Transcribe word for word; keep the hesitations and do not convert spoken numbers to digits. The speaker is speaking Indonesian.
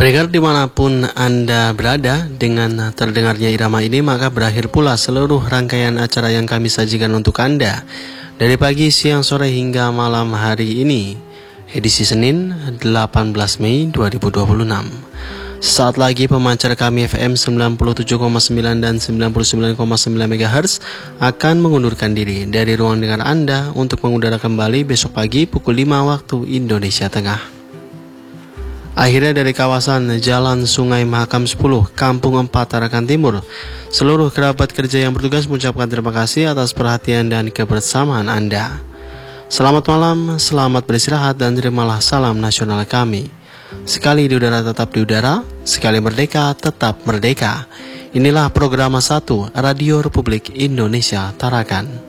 Pendengar dimanapun Anda berada, dengan terdengarnya irama ini maka berakhir pula seluruh rangkaian acara yang kami sajikan untuk Anda dari pagi, siang, sore hingga malam hari ini, edisi Senin delapan belas Mei dua ribu dua puluh enam. Sesaat lagi pemancar kami F M sembilan puluh tujuh koma sembilan dan sembilan puluh sembilan koma sembilan MHz akan mengundurkan diri dari ruang dengar Anda untuk mengudara kembali besok pagi pukul lima waktu Indonesia Tengah. Akhirnya dari kawasan Jalan Sungai Mahakam sepuluh, Kampung empat, Tarakan Timur, seluruh kerabat kerja yang bertugas mengucapkan terima kasih atas perhatian dan kebersamaan Anda. Selamat malam, selamat beristirahat dan terimalah salam nasional kami. Sekali di udara tetap di udara, sekali merdeka tetap merdeka. Inilah program satu Radio Republik Indonesia Tarakan.